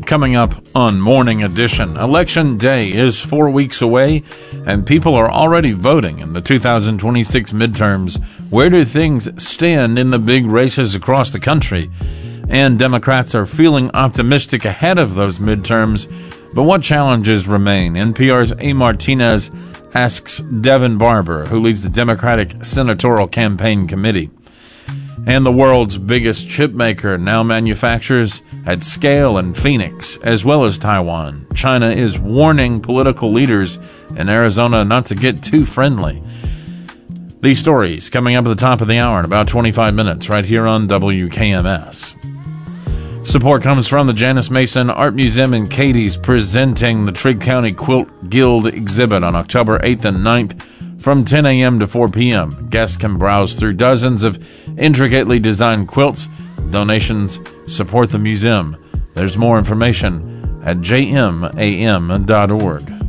Coming up on Morning Edition, Election Day is 4 weeks away, and people are already voting in the 2026 midterms. Where do things stand in the big races across the country? And Democrats are feeling optimistic ahead of those midterms, but what challenges remain? NPR's A. Martinez asks Devin Barber, who leads the Democratic Senatorial Campaign Committee. And the world's biggest chip maker now manufactures at scale in Phoenix, as well as Taiwan. China is warning political leaders in Arizona not to get too friendly. These stories coming up at the top of the hour in about 25 minutes right here on WKMS. Support comes from the Janice Mason Art Museum in Cadiz, presenting the Trigg County Quilt Guild exhibit on October 8th and 9th from 10 a.m. to 4 p.m. Guests can browse through dozens of intricately designed quilts. Donations support the museum. There's more information at jmam.org.